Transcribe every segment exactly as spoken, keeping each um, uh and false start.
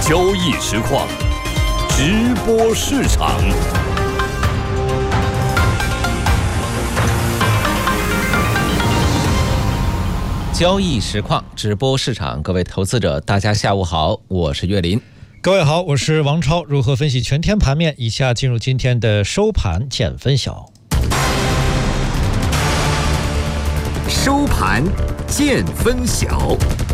交易实况，直播市场。 交易实况，直播市场，各位投资者，大家下午好，我是岳林。 各位好，我是王超。如何分析全天盘面？以下进入今天的收盘见分晓。 收盘见分晓。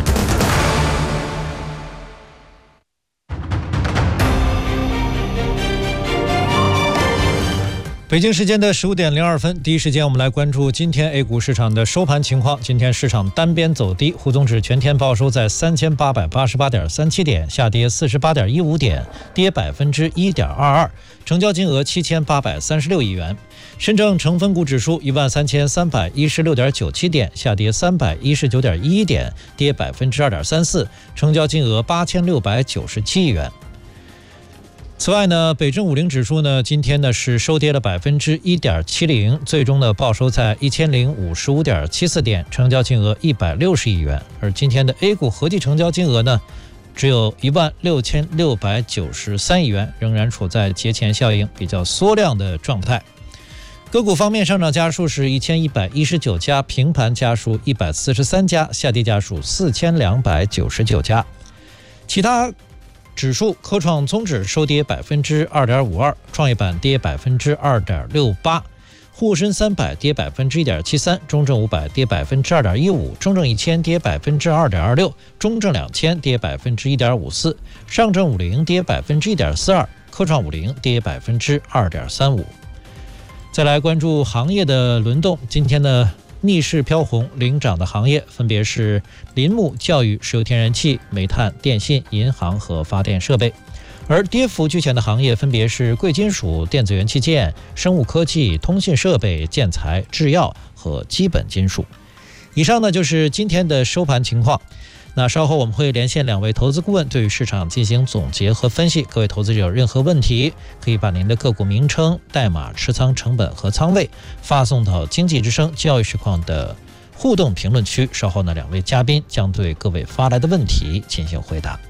北京时间的十五点零二分，第一时间我们来关注今天 A 股市场的收盘情况。今天市场单边走低，沪综指全天报收在三千八百八十八点三七点，下跌四十八点一五点，跌百分之一点二二，成交金额七千八百三十六亿元。深证成分股指数一万三千三百一十六点九七点，下跌三百一十九点一一点，跌百分之二点三四，成交金额八千六百九十七亿元。此外呢，北证五零指数呢，今天呢是收跌了百分之一点七零，最终呢报收在一千零五十五点七四点，成交金额一百六十亿元。而今天的 A 股合计成交金额呢，只有一万六千六百九十三亿元，仍然处在节前效应比较缩量的状态。个股方面，上涨家数是一千一百一十九家，平盘家数一百四十三家，下跌家数四千两百九十九家。其他指数，科创综指收跌百分之二点五二，创业板跌百分之二点六八，沪深三百跌百分之一点七三，中证五百跌百分之二点一五，中证一千跌百分之二点二六，中证两千跌百分之一点五四，上证五零跌百分之一点四二，科创五零跌百分之二点三五。再来关注行业的轮动，今天呢逆势飘红，领涨的行业分别是林木、教育、石油天然气、煤炭、电信、银行和发电设备。而跌幅居前的行业分别是贵金属、电子元器件、生物科技、通信设备、建材、制药和基本金属。以上呢就是今天的收盘情况。那稍后我们会连线两位投资顾问，对于市场进行总结和分析。各位投资者有任何问题，可以把您的个股名称、代码、持仓成本和仓位发送到经济之声交易实况的互动评论区。稍后呢，两位嘉宾将对各位发来的问题进行回答。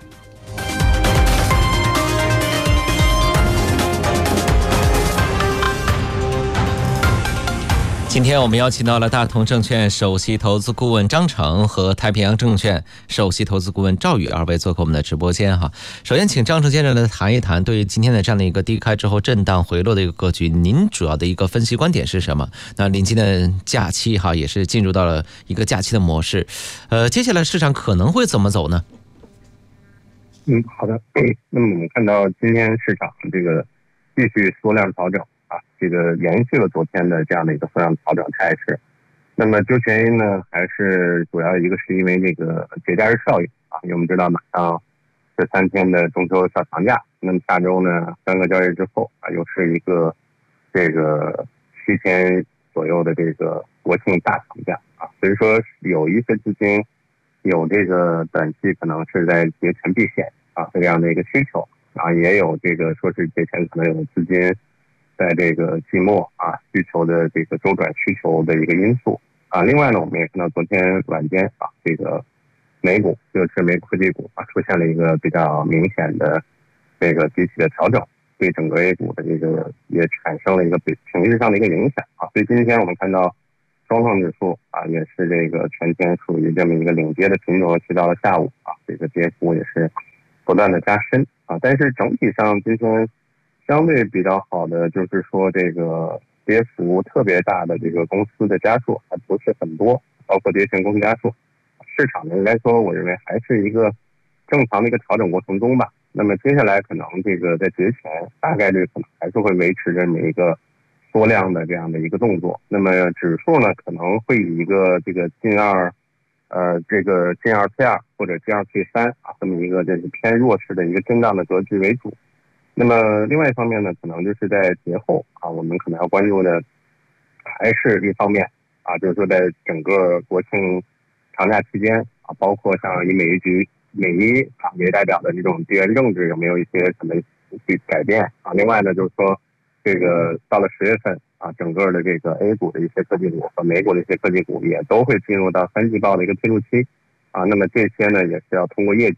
今天我们邀请到了大同证券首席投资顾问张成和太平洋证券首席投资顾问赵宇二位做客我们的直播间哈。首先请张成先生来谈一谈对于今天的这样的一个低开之后震荡回落的一个格局，您主要的一个分析观点是什么？那临近的假期哈也是进入到了一个假期的模式，呃，接下来市场可能会怎么走呢？ 嗯，好的。那么我们看到今天市场这个继续缩量调整。啊，这个延续了昨天的这样的一个缩量调整态势。那么究其原因呢，还是主要一个是因为这个节假日效应啊，因为我们知道马上这三天的中秋小长假，那么下周呢三个交易日之后啊，又是一个这个七天左右的这个国庆大长假啊，所以说有一些资金有这个短期可能是在节前避险啊这样的一个需求啊，也有这个说是节前可能有资金在这个季末啊需求的这个周转需求的一个因素啊，另外呢，我们也看到昨天晚间啊，这个美股就是美国科技股啊出现了一个比较明显的这个集体的调整，对整个 A 股的这个也产生了一个情绪上的一个影响啊，所以今天我们看到双创指数啊也是这个全天属于这么一个领跌的品种，去到了下午啊，这个跌幅也是不断的加深啊，但是整体上今天相对比较好的就是说，这个跌幅特别大的这个公司的家数还不是很多，包括跌停公司家数。市场呢，应该说，我认为还是一个正常的一个调整过程中吧。那么接下来可能这个在节前大概率可能还是会维持这么一个缩量的这样的一个动作。那么指数呢，可能会以一个这个近二，呃，这个近二配二或者近二配三啊这么一个就是偏弱势的一个震荡的格局为主。那么另外一方面呢，可能就是在节后啊，我们可能要关注的还是一方面啊，就是说在整个国庆长假期间啊，包括像以美一局美一啊为代表的这种地缘政治有没有一些什么去改变啊？另外呢，就是说这个到了十月份啊，整个的这个 A 股的一些科技股和美股的一些科技股也都会进入到三季报的一个披露期啊。那么这些呢，也是要通过业绩啊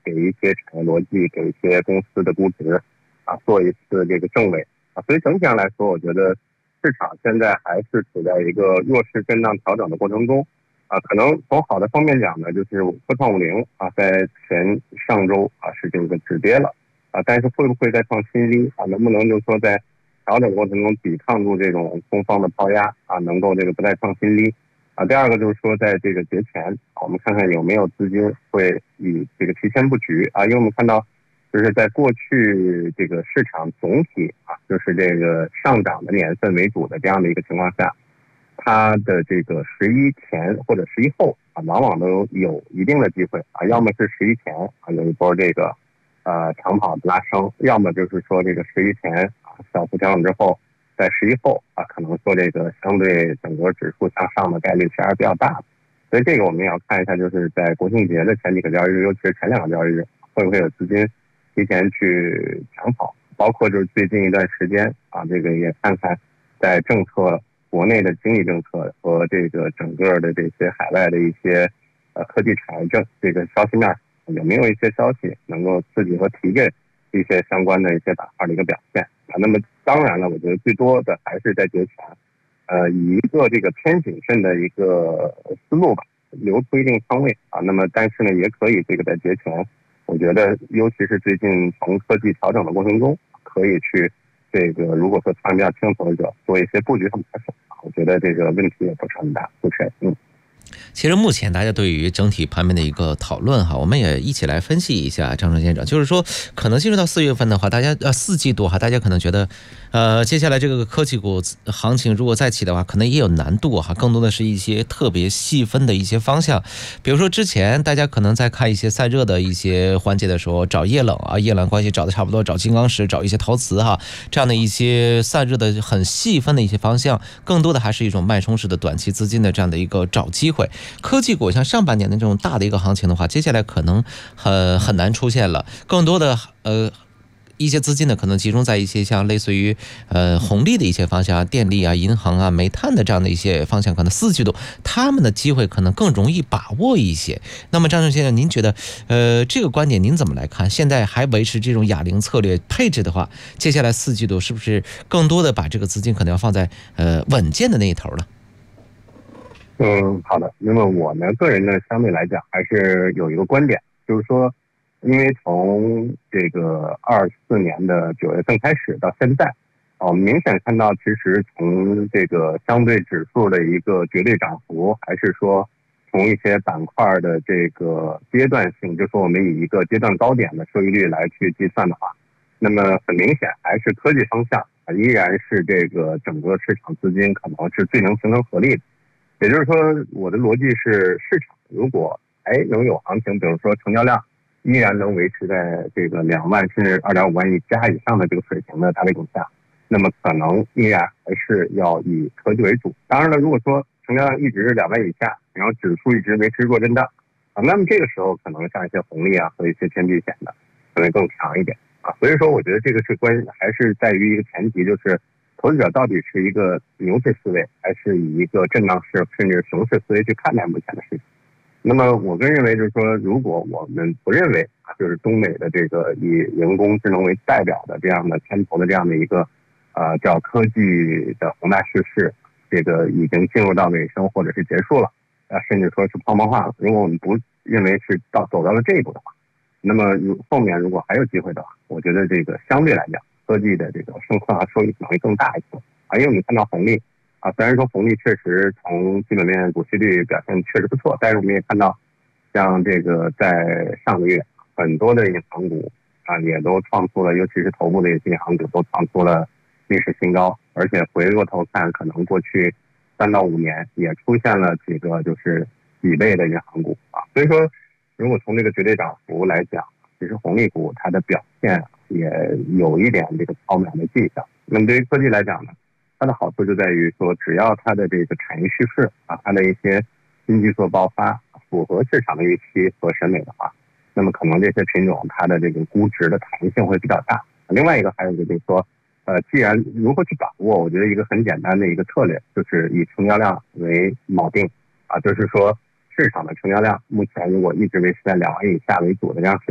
给一些产业逻辑，给一些公司的估值啊做一次这个正位啊。所以整体上来说，我觉得市场现在还是处在一个弱势震荡调整的过程中啊。可能从好的方面讲呢，就是科创五零啊，在前上周啊是这个止跌了啊，但是会不会再创新低啊？能不能就是说在调整过程中抵抗住这种空方的抛压啊，能够这个不再创新低啊？第二个就是说，在这个节前，我们看看有没有资金会以这个提前布局啊？因为我们看到，就是在过去这个市场总体啊，就是这个上涨的年份为主的这样的一个情况下，它的这个十一前或者十一后啊，往往都有一定的机会啊，要么是十一前啊有一波这个呃长跑的拉升，要么就是说这个十一前啊小幅调整之后，在十一后啊可能说这个相对整个指数向上的概率其实还是比较大的。所以这个我们也要看一下，就是在国庆节的前几个交易日，尤其是前两个交易日，会不会有资金提前去抢跑，包括就是最近一段时间啊，这个也看看在政策国内的经济政策和这个整个的这些海外的一些呃科技产业政这个消息面有没有一些消息能够刺激和提振一些相关的一些板块的一个表现啊。那么当然了，我觉得最多的还是在节前，呃，以一个这个偏谨慎的一个思路吧，留出一定仓位啊。那么但是呢，也可以这个在节前，我觉得尤其是最近从科技调整的过程中，可以去这个如果说仓比较轻投资者做一些布局和买手，我觉得这个问题也不是很大，不是嗯。 其实目前大家对于整体盘面的一个讨论哈，我们也一起来分析一下。张成先生，就是说可能进入到四月份的话，大家呃四季度哈，大家可能觉得呃接下来这个科技股行情如果再起的话，可能也有难度哈，更多的是一些特别细分的一些方向。比如说之前大家可能在看一些散热的一些环节的时候，找液冷啊，液冷关系找的差不多，找金刚石，找一些陶瓷哈，这样的一些散热的很细分的一些方向，更多的还是一种脉冲式的短期资金的这样的一个找机会。科技股像上半年的这种大的一个行情的话，接下来可能很很难出现了，更多的呃一些资金呢可能集中在一些像类似于呃红利的一些方向，电力啊、银行啊、煤炭的这样的一些方向，可能四季度他们的机会可能更容易把握一些。那么张正先生，您觉得呃这个观点您怎么来看？现在还维持这种哑铃策略配置的话，接下来四季度是不是更多的把这个资金可能要放在呃稳健的那一头了？ 嗯，好的。那么我呢，个人呢，相对来讲还是有一个观点，就是说，因为从这个二四年的九月份开始到现在，啊，我们明显看到，其实从这个相对指数的一个绝对涨幅，还是说从一些板块的这个阶段性，就是说我们以一个阶段高点的收益率来去计算的话，那么很明显还是科技方向啊，依然是这个整个市场资金可能是最能形成合力的。也就是说，我的逻辑是，市场如果哎能有行情，比如说成交量依然能维持在这个两万甚至二点五万亿加以上的这个水平的大背景下，那么可能依然还是要以科技为主。当然了，如果说成交量一直两万以下，然后指数一直维持弱震荡啊，那么这个时候可能像一些红利啊和一些偏避险的可能更强一点啊。所以说，我觉得这个是关还是在于一个前提，就是投资者到底是一个牛市思维，还是以一个震荡式甚至熊市思维去看待目前的市场？那么我个人认为，就是说，如果我们不认为啊，就是中美的这个以人工智能为代表的这样的牵头的这样的一个呃叫科技的宏大叙事，这个已经进入到尾声或者是结束了啊，甚至说是泡沫化了。如果我们不认为是到走到了这一步的话，那么如后面如果还有机会的话，我觉得这个相对来讲，科技的这个胜算和收益可能会更大一些啊，因为我们看到红利啊，虽然说红利确实从基本面股息率表现确实不错，但是我们也看到，像这个在上个月很多的银行股啊也都创出了，尤其是头部的一些银行股都创出了历史新高，而且回过头看，可能过去三到五年也出现了几个就是几倍的银行股啊，所以说如果从这个绝对涨幅来讲，其实红利股它的表现也有一点这个超买的迹象。那么对于科技来讲呢，它的好处就在于说，只要它的这个产业叙事啊，它的一些新技术爆发符合市场的预期和审美的话，那么可能这些品种它的这个估值的弹性会比较大。另外一个还有一个就是说，呃，既然如何去把握，我觉得一个很简单的一个策略就是以成交量为锚定啊，就是说市场的成交量目前如果一直维持在两万亿以下为主的这样水平，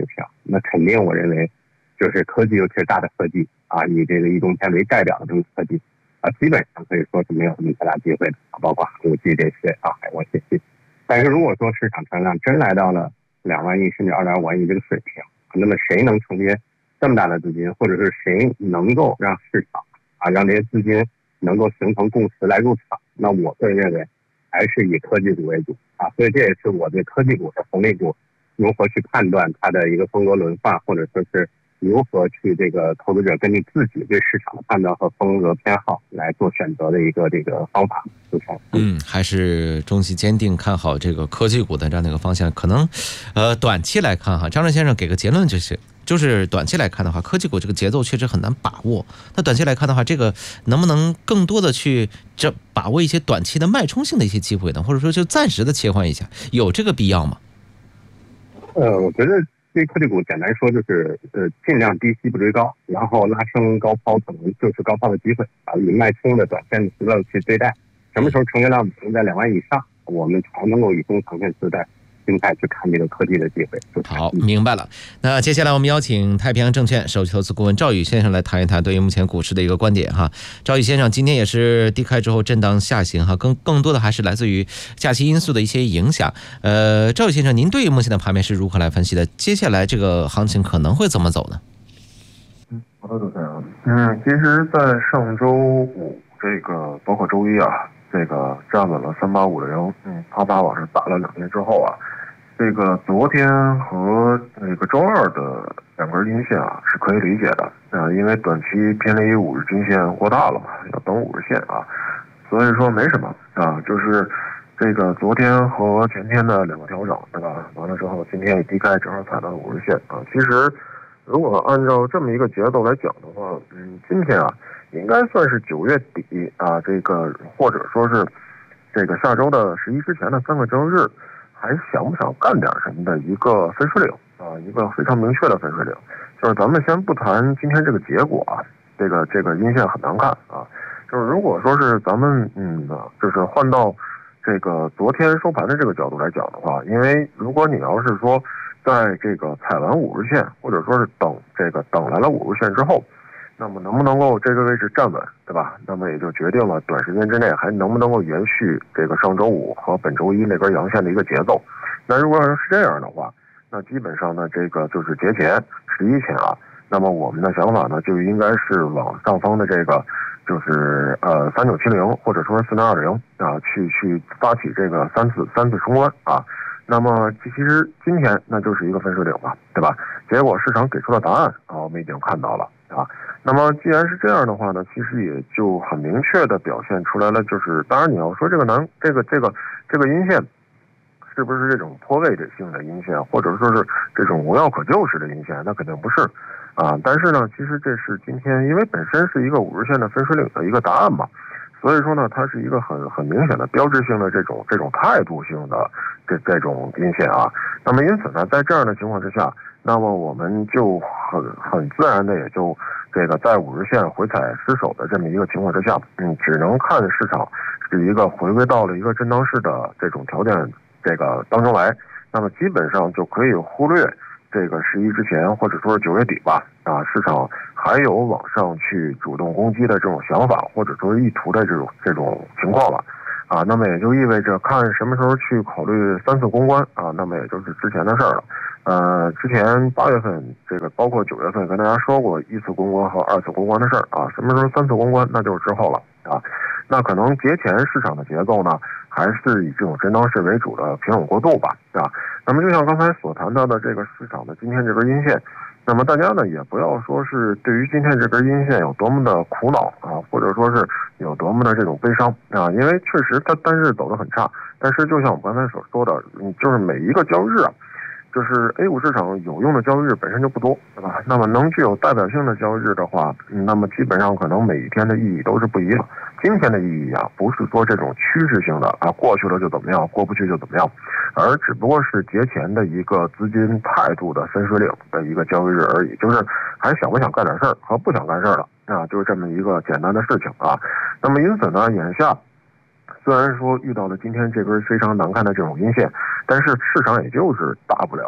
那肯定我认为就是科技，尤其是大的科技啊，以这个易中天为代表的这种科技啊，基本上可以说是没有什么太大机会的，包括五 G 这些啊，海外信息。但是如果说市场成交量真来到了两万亿甚至二点五万亿这个水平，那么谁能承接这么大的资金，或者是谁能够让市场啊让这些资金能够形成共识来入场？那我个人认为还是以科技股为主啊，所以这也是我对科技股和红利股如何去判断它的一个风格轮换，或者说是如何去这个投资者根据自己对市场的判断和风格偏好来做选择的一个这个方法。 嗯，还是中期坚定看好这个科技股的这样的一个方向。可能，呃，短期来看哈，张震先生给个结论就是。就是短期来看的话，科技股这个节奏确实很难把握。那短期来看的话，这个能不能更多的去这把握一些短期的脉冲性的一些机会呢？或者说就暂时的切换一下，有这个必要吗？ 呃，我觉得对科技股简单说就是呃尽量低吸不追高，然后拉升高抛可能就是高抛的机会啊，以脉冲的短线思路去对待。什么时候成交量能在两万以上，我们才能够以中长线思带心态去看这个科技的机会。 好，明白了。那接下来我们邀请太平洋证券首席投资顾问赵宇先生来谈一谈对于目前股市的一个观点哈。赵宇先生，今天也是低开之后震荡下行哈，更更多的还是来自于假期因素的一些影响。呃，赵宇先生，您对于目前的盘面是如何来分析的？接下来这个行情可能会怎么走呢？ 嗯，好的，主持人。嗯，其实，在上周五这个包括周一啊，这个站稳了三八五零，嗯，啪啪往上打了两天之后啊。这个昨天和这个周二的两根阴线啊是可以理解的啊，因为短期偏离五日均线过大了嘛，要等五日线啊，所以说没什么啊，就是这个昨天和前天的两个调整，对吧？完了之后，今天一低开正好踩到五日线啊。其实如果按照这么一个节奏来讲的话，嗯，今天啊应该算是九月底啊，这个或者说是这个下周的十一之前的三个交易日。还想不想干点什么的一个分水岭啊，一个非常明确的分水岭，就是咱们先不谈今天这个结果啊，这个这个阴线很难看啊，就是如果说是咱们嗯，就是换到这个昨天收盘的这个角度来讲的话，因为如果你要是说在这个踩完五日线，或者说是等这个等来了五日线之后，那么能不能够这个位置站稳，对吧？那么也就决定了短时间之内还能不能够延续这个上周五和本周一那根阳线的一个节奏。那如果要是这样的话，那基本上呢，这个就是节前十一前啊，那么我们的想法呢，就应该是往上方的这个就是呃三九七零或者说四零二零啊，去去发起这个三次三次冲关啊。那么其实今天那就是一个分水岭吧，对吧？结果市场给出了答案啊，我们已经看到了啊。那么既然是这样的话呢，其实也就很明确的表现出来了，就是当然你要说这个难，这个这个这个阴线是不是这种脱位性的阴线，或者说是这种无药可救式的阴线，那肯定不是啊。但是呢，其实这是今天因为本身是一个五日线的分水岭的一个答案嘛。所以说呢，它是一个很很明显的标志性的这种这种态度性的这这种阴线啊。那么因此呢，在这样的情况之下，那么我们就很很自然的也就这个在五日线回踩失守的这么一个情况之下，嗯，只能看市场是一个回归到了一个震荡式的这种条件这个当中来，那么基本上就可以忽略这个十一之前或者说是九月底吧，啊，市场还有往上去主动攻击的这种想法，或者说意图的这种这种情况了，啊，那么也就意味着看什么时候去考虑三次攻关啊，那么也就是之前的事儿了。呃，之前八月份这个包括九月份跟大家说过一次攻关和二次攻关的事儿啊，什么时候三次攻关那就是之后了啊。那可能节前市场的节奏呢，还是以这种震荡式为主的平稳过渡吧，啊。那么就像刚才所谈到的这个市场的今天这根阴线，那么大家呢也不要说是对于今天这根阴线有多么的苦恼啊，或者说是有多么的这种悲伤啊，因为确实它单日走得很差，但是就像我刚才所说的，嗯，就是每一个交易日啊，就是 A 股市场有用的交易日本身就不多，对吧？那么能具有代表性的交易日的话，嗯、那么基本上可能每一天的意义都是不一样。今天的意义啊，不是说这种趋势性的啊，过去了就怎么样，过不去就怎么样，而只不过是节前的一个资金态度的分水岭的一个交易日而已，就是还想不想干点事儿和不想干事儿了啊，就是这么一个简单的事情啊。那么因此呢，眼下虽然说遇到了今天这根非常难看的这种阴线，但是市场也就是大不了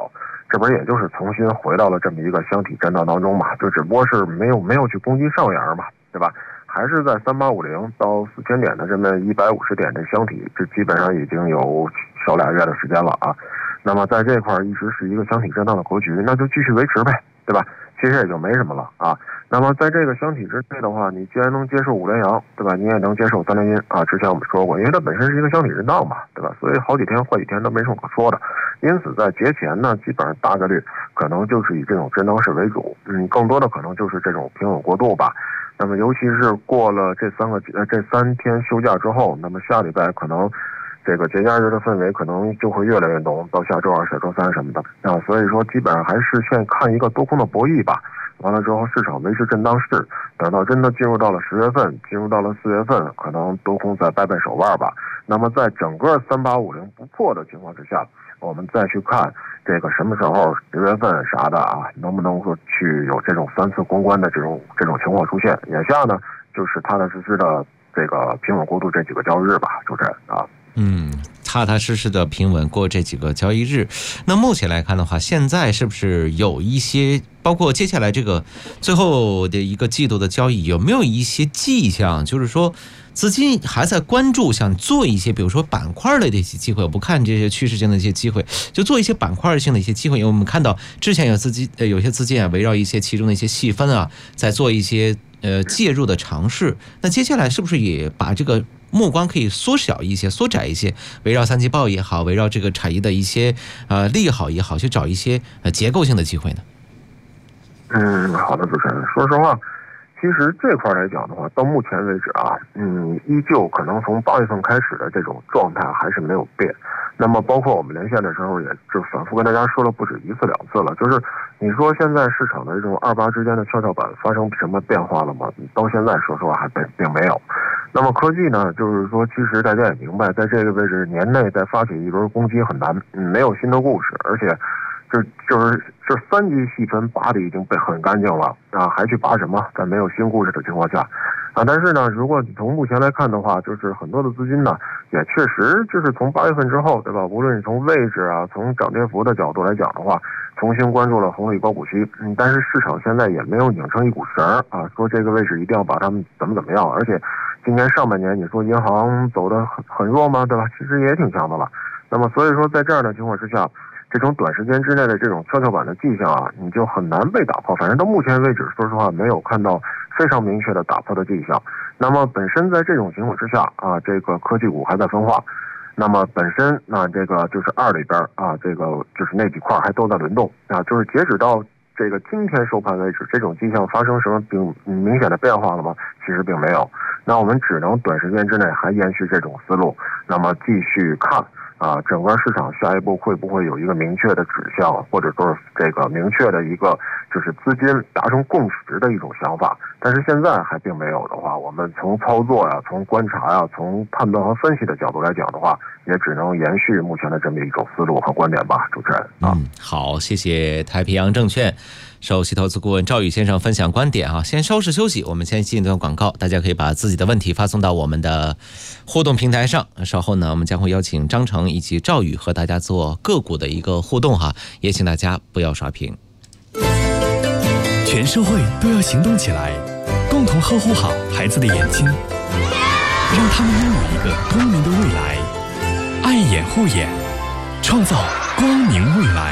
这不也就是重新回到了这么一个箱体震荡当中嘛，就只不过是没有没有去攻击上沿嘛，对吧？还是在三八五零到四千点的这么一百五十点的箱体，这基本上已经有小俩月的时间了啊。那么在这块一直是一个箱体震荡的格局，那就继续维持呗，对吧？其实也就没什么了啊。那么在这个箱体之内的话，你既然能接受五连阳，对吧？你也能接受三连阴啊。之前我们说过，因为它本身是一个箱体震荡嘛，对吧？所以好几天坏几天都没什么可说的。因此在节前呢，基本上大概率可能就是以这种震荡式为主，嗯，更多的可能就是这种平稳过渡吧。那么尤其是过了这三个呃这三天休假之后，那么下礼拜可能这个节假日的氛围可能就会越来越浓，到下周二、下周三什么的啊。所以说基本上还是先看一个多空的博弈吧。完了之后，市场维持震荡市，等到真的进入到了十月份，进入到了四月份，可能多空再掰掰手腕吧。那么在整个三八五零不破的情况之下，我们再去看这个什么时候十月份啥的啊，能不能说去有这种三次攻关的这种这种情况出现？眼下呢，就是踏踏实实的这个平稳过渡这几个交易日吧，主持人啊。 嗯，踏踏实实的平稳过这几个交易日。那目前来看的话，现在是不是有一些，包括接下来这个最后的一个季度的交易，有没有一些迹象，就是说资金还在关注，想做一些，比如说板块类的一些机会？我不看这些趋势性的一些机会，就做一些板块性的一些机会。因为我们看到之前有资金，呃，有些资金啊，围绕一些其中的一些细分啊，在做一些呃介入的尝试。那接下来是不是也把这个目光可以缩小一些、缩窄一些，围绕三季报也好，围绕这个产业的一些呃利好也好，去找一些呃结构性的机会呢？ 嗯，好的，主持人，说实话，其实这块来讲的话，到目前为止啊，嗯，依旧可能从八月份开始的这种状态还是没有变。那么包括我们连线的时候，也就反复跟大家说了不止一次两次了，就是你说现在市场的这种二八之间的跷跷板发生什么变化了吗？到现在说实话还并并没有。那么科技呢，就是说其实大家也明白，在这个位置年内再发起一轮攻击很难，嗯，没有新的故事，而且就就是这三级细分拔的已经被很干净了啊，还去拔什么？在没有新故事的情况下啊，但是呢，如果你从目前来看的话，就是很多的资金呢，也确实就是从八月份之后，对吧？无论是从位置啊，从涨跌幅的角度来讲的话，重新关注了红利高股息，嗯，但是市场现在也没有拧成一股绳啊，说这个位置一定要把它们怎么怎么样，而且今年上半年你说银行走得很很弱吗？对吧？其实也挺强的了。那么所以说，在这样的情况之下，这种短时间之内的这种跷跷板的迹象啊，你就很难被打破。反正到目前为止，说实话没有看到非常明确的打破的迹象。那么本身在这种情况之下啊，这个科技股还在分化。那么本身那这个就是二里边啊，这个就是那几块还都在轮动啊，就是截止到这个今天收盘为止，这种迹象发生什么并明显的变化了吗？其实并没有。那我们只能短时间之内还延续这种思路，那么继续看啊，整个市场下一步会不会有一个明确的指向，或者说是这个明确的一个就是资金达成共识的一种想法。但是现在还并没有的话，我们从操作呀、从观察呀、从判断和分析的角度来讲的话，也只能延续目前的这么一种思路和观点吧，主持人啊。 嗯，好，谢谢太平洋证券首席投资顾问赵宇先生分享观点啊。先稍事休息，我们先进一段广告，大家可以把自己的问题发送到我们的互动平台上。稍后呢，我们将会邀请张成以及赵宇和大家做个股的一个互动哈，也请大家不要刷屏。 全社会都要行动起来，共同呵护好孩子的眼睛，让他们拥有一个光明的未来。爱眼护眼，创造光明未来。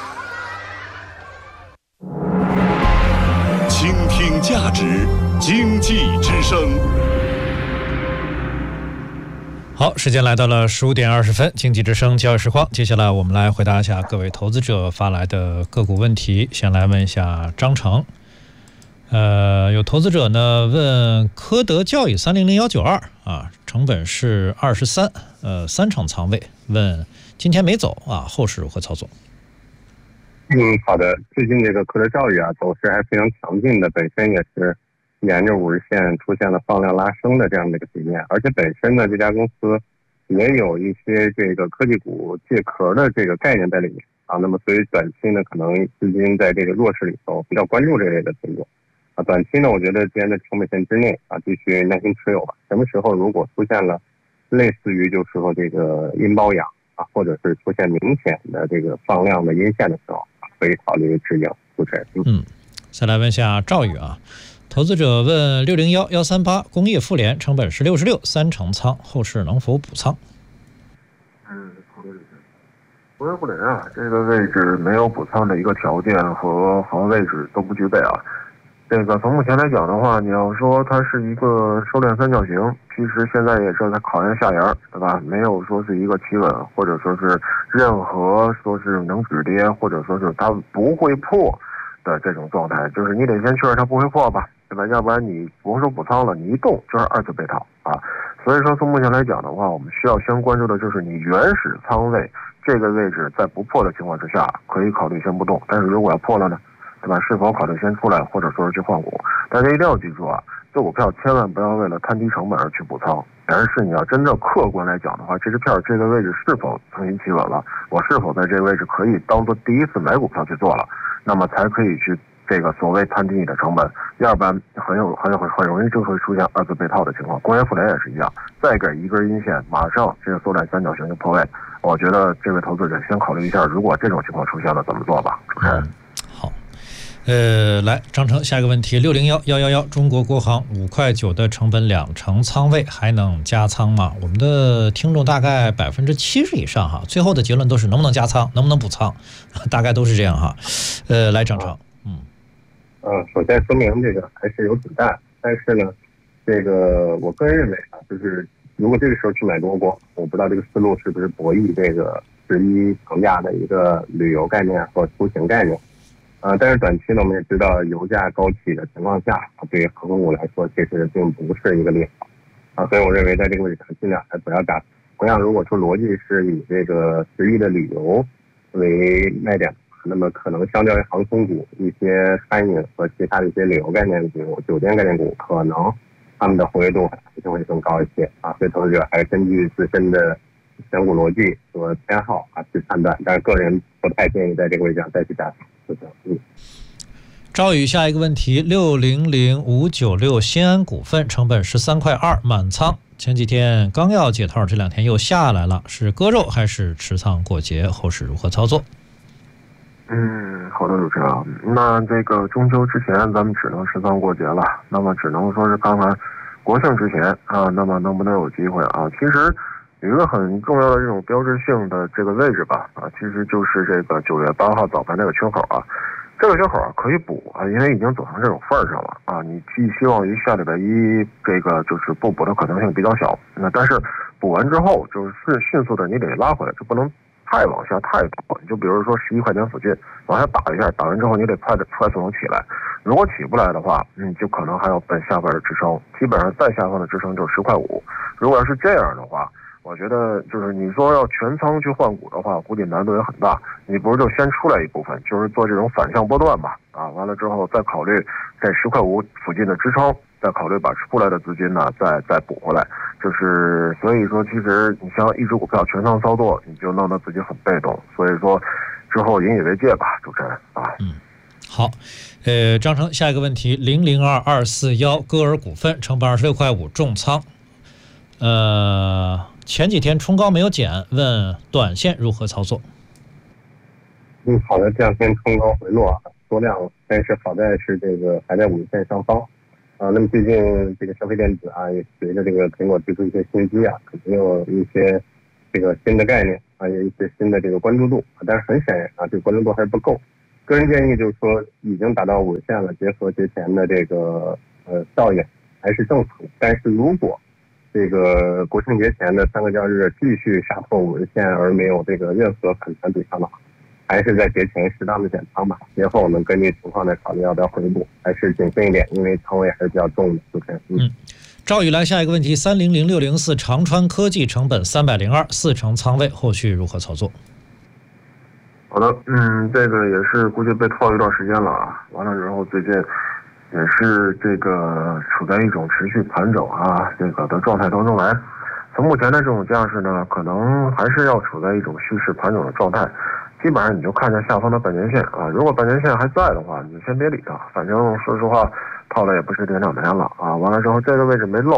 倾听价值，经济之声。 好，时间来到了十五点二十分，经济之声交易实况。接下来我们来回答一下各位投资者发来的个股问题。先来问一下张成，呃，有投资者呢问科德教育三零零一九二啊，成本是二十三，呃，三成仓位，问今天没走啊，后市如何操作？ 嗯，好的。最近这个科德教育啊，走势还非常强劲的，本身也是沿着五日线出现了放量拉升的这样的一个局面，而且本身呢，这家公司也有一些这个科技股借壳的这个概念在里面啊。那么所以短期呢，可能资金在这个弱势里头比较关注这类的品种啊。短期呢，我觉得既然在成本线之内啊，继续耐心持有吧。什么时候如果出现了类似于就是说这个阴包阳啊，或者是出现明显的这个放量的阴线的时候啊， 可以考虑止盈。主持人， 嗯，再来问一下赵宇啊，投资者问六零一一三八工业妇联成本是六十六，三成仓，后市能否补仓？ 嗯，好的，工业妇联啊，这个位置没有补仓的一个条件和和位置都不具备啊。这个从目前来讲的话，你要说它是一个收敛三角形，其实现在也是在考验下沿，对吧？没有说是一个企稳，或者说是任何说是能止跌，或者说是它不会破的这种状态，就是你得先确认它不会破吧，对吧？要不然你甭说补仓了，你一动就是二次被套啊。所以说从目前来讲的话，我们需要先关注的就是你原始仓位这个位置在不破的情况之下，可以考虑先不动，但是如果要破了呢？对吧？是否考虑先出来，或者说是去换股？大家一定要记住啊，做股票千万不要为了摊低成本而去补仓，而是你要真正客观来讲的话，这支票这个位置是否曾经企稳了，我是否在这个位置可以当做第一次买股票去做了，那么才可以去这个所谓摊低你的成本，要不然很有很有很容易就会出现二次被套的情况。工业妇联也是一样，再给一根阴线，马上这个缩窄三角形就破位。我觉得这位投资者先考虑一下，如果这种情况出现了怎么做吧，主持人。 好。呃，来，张成，下一个问题，六零幺幺幺幺，中国国航五块九的成本两成仓位，还能加仓吗？我们的听众大概百分之七十以上哈，最后的结论都是能不能加仓，能不能补仓，大概都是这样哈。呃，来，张成，嗯， 呃，首先说明这个还是有子弹，但是呢，这个我个人认为啊，就是如果这个时候去买中国，我不知道这个思路是不是博弈这个十一长假的一个旅游概念或出行概念。呃，但是短期呢，我们也知道油价高企的情况下，对于航空股来说，其实并不是一个利好啊，所以我认为在这个位置上尽量还不要加。同样，如果说逻辑是以这个十亿的旅游为卖点，那么可能相较于航空股，一些餐饮和其他的一些旅游概念股、酒店概念股，可能他们的活跃度就会更高一些啊。所以投资者还是根据自身的选股逻辑和偏好啊去判断，但是个人不太建议在这个位置上再去加仓。嗯， 赵宇，下一个问题，六零零五九六新安股份成本十三块二，满仓，前几天刚要解套，这两天又下来了，是割肉还是持仓过节？后市如何操作？ 嗯，好的，主持人，那这个中秋之前咱们只能持仓过节了，那么只能说是看看国庆之前啊，那么能不能有机会啊？其实有一个很重要的这种标志性的这个位置吧，啊，其实就是这个九月八号早盘这个缺口啊，这个缺口啊可以补啊，因为已经走上这种份儿上了啊，你寄希望于下礼拜一这个就是不补的可能性比较小，那但是补完之后就是迅速的你得拉回来，就不能太往下太多，就比如说十一块钱附近往下打一下，打完之后你得快的快速能起来，如果起不来的话，嗯，就可能还要奔下边的支撑，基本上再下方的支撑就是十块五，如果要是这样的话。我觉得就是你说要全仓去换股的话，估计难度也很大。你不是就先出来一部分，就是做这种反向波段吧？啊，完了之后再考虑在十块五附近的支撑，再考虑把出来的资金呢再再补回来。就是所以说，其实你像一只股票全仓操作，你就弄得自己很被动。所以说之后引以为戒吧，主持人啊。 嗯，好，呃，张成，下一个问题，零零二二四幺歌尔股份成本二十六块五重仓，呃。前几天冲高没有减，问短线如何操作？ 嗯，好的，这两天冲高回落，缩量，但是好在是这个还在五日线上方啊。那么最近这个消费电子啊，也随着这个苹果推出一些新机啊，肯定有一些这个新的概念啊，有一些新的这个关注度，但是很显然啊，这个关注度还是不够。个人建议就是说，已经达到五日线了，结合之前的这个呃效应，还是正常。但是如果这个国庆节前的三个交易日继续杀破五日线而没有这个任何反弹对象的话，还是在节前适当的减仓吧。节后我们根据情况再考虑要不要回补，还是谨慎一点，因为仓位还是比较重的。主持人， 嗯，赵宇来下一个问题，三零零六零四长川科技成本三百零二，四成仓位，后续如何操作？ 好的，嗯，这个也是估计被套一段时间了啊。完了之后，最近也是这个处在一种持续盘整啊这个的状态当中来。从目前的这种架势呢，可能还是要处在一种蓄势盘整的状态。基本上你就看着下方的半年线啊，如果半年线还在的话，你就先别理它。反正说实话，套了也不是点两年了啊。完了之后，这个位置没漏，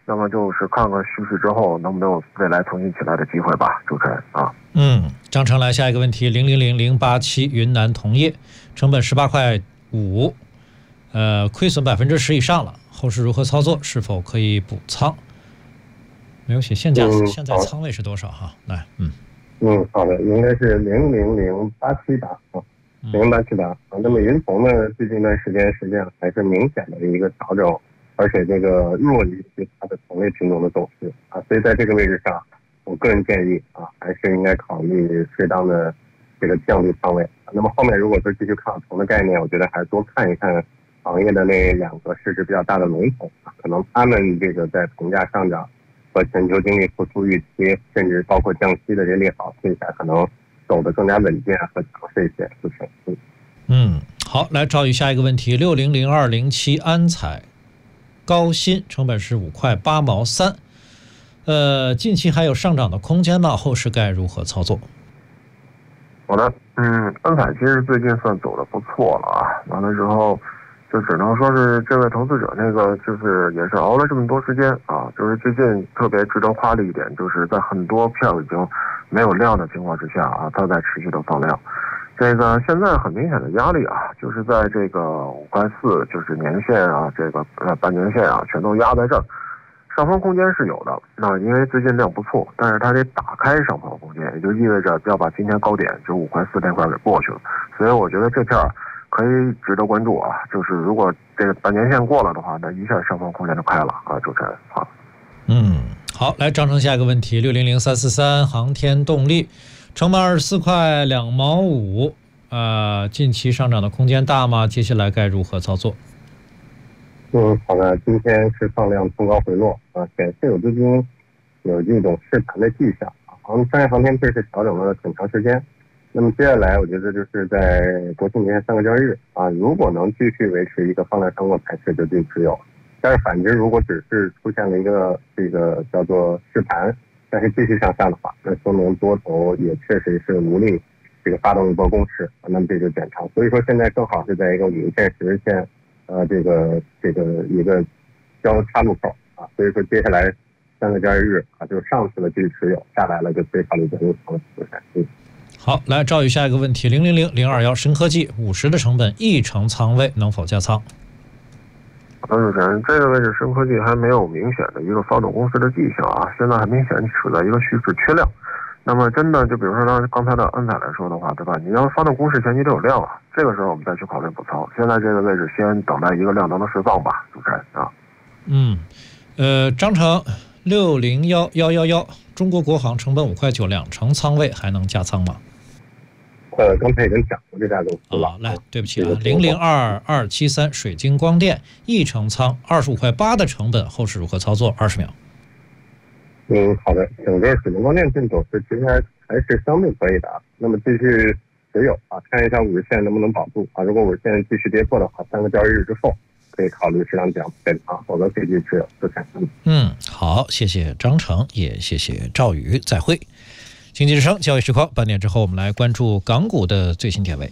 那么就是看看蓄势之后能没有未来重新起来的机会吧，主持人啊。 嗯，张成来下一个问题，零零零零八七云南同业，成本十八块五，呃，亏损百分之十以上了，后市如何操作？是否可以补仓？没有写现价， 嗯、 现在仓位是多少哈？来，嗯嗯，好的，应该是零零零八七八啊，零零八七八啊。那么云从呢，最近一段时间实际上还是明显的一个调整。而且这个弱于其他的同类品种的走势啊，所以在这个位置上，我个人建议啊，还是应该考虑适当的这个降低仓位。那么后面如果说继续看好同的概念，我觉得还是多看一看行业的那两个市值比较大的龙头啊，可能他们这个在铜价上涨和全球经济复苏预期，甚至包括降息的这利好推下，可能走得更加稳健和强势一些，是不是？嗯嗯，好，来赵宇下一个问题，六零零二零七安彩。高新成本是五块八毛三，呃，近期还有上涨的空间吗？后市该如何操作？ 好的，嗯，安彩其实最近算走的不错了啊，完了之后，就只能说是这位投资者那个就是也是熬了这么多时间啊，就是最近特别值得夸的一点，就是在很多票已经没有量的情况之下啊，它在持续的放量。这个现在很明显的压力啊，就是在这个五块四，就是年线啊，这个呃半年线啊，全都压在这儿，上方空间是有的。那因为最近量不错，但是它得打开上方空间，也就意味着要把今天高点就五块四这块给过去了。所以我觉得这片可以值得关注啊，就是如果这个半年线过了的话，那一下上方空间就开了啊，主持人好。 嗯，好，来张成下一个问题，六零零三四三航天动力。成本二十四块两毛五，呃，近期上涨的空间大吗？接下来该如何操作？ 嗯，好的，今天是放量冲高回落啊，显示有资金有这种试盘的迹象啊。航商业航天确实调整了很长时间，那么接下来我觉得就是在国庆节三个交易日啊，如果能继续维持一个放量上攻态势，就继续持有。但是反之，如果只是出现了一个这个叫做试盘，但是继续向下的话，那说明多头也确实是无力这个发动一波攻势，那么这就减长。所以说现在正好是在一个五日线、十日线，呃，这个这个一个交叉路口啊。所以说接下来三个交易日啊，就上去了继续持有，下来了就可以考虑做入场了。嗯。 好，来赵宇下一个问题，零零零零二幺深科技五十的成本一成仓位，能否加仓？ 好的，主持人，这个位置深科技还没有明显的一个发动攻势的迹象啊，现在还明显处在一个蓄势缺量。那么真的就比如说当刚才的安彩来说的话，对吧？你要发动攻势前期都有量啊，这个时候我们再去考虑补仓。现在这个位置先等待一个量能的释放吧，主持人啊。 嗯，呃，张成六零幺幺幺幺，中国国航成本五块九，两成仓位还能加仓吗？ 呃，刚才已经讲过这家公司了。 哦、来，对不起啊，零零二二七三水晶光电一成仓，二十五块八的成本，后市如何操作？二十秒。 嗯，好的，整个水晶光电这走势其实还还是相对可以的啊。那么继续持有啊，看一下五日线能不能保住啊。如果五日线继续跌破的话，三个交易日之后可以考虑适当减减仓，否则可以继续持有。就看。 嗯，好，谢谢张成，也谢谢赵宇，再会。经济之声交易时刻，半点之后我们来关注港股的最新点位。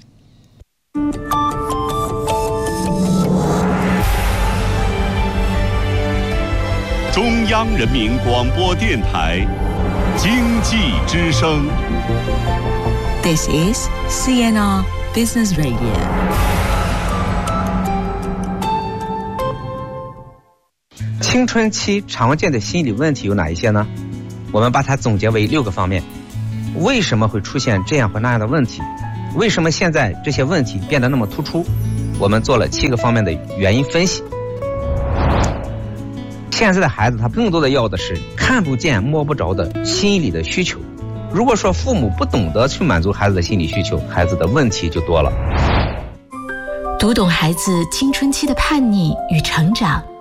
中央人民广播电台经济之声 This is C N R Business Radio。 青春期常见的心理问题有哪一些呢？我们把它总结为六个方面。为什么会出现这样或那样的问题？为什么现在这些问题变得那么突出？我们做了七个方面的原因分析。现在的孩子他更多的要的是看不见摸不着的心理的需求。如果说父母不懂得去满足孩子的心理需求，孩子的问题就多了。 读懂孩子青春期的叛逆与成长，